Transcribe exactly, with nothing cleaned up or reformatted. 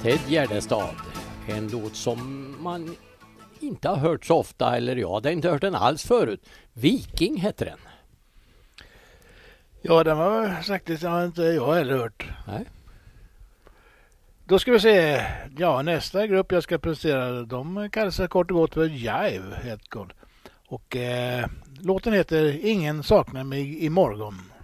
Ted Gärdestad. En låt som man inte har hört så ofta, eller jag hade inte hört den alls förut. Viking heter den. Ja, den var faktiskt har inte jag heller hört. Nej. Då ska vi se. Ja, nästa grupp jag ska presentera, de kallar sig kort och gott för Jive, helt kort. Och eh, låten heter Ingen saknar mig imorgon.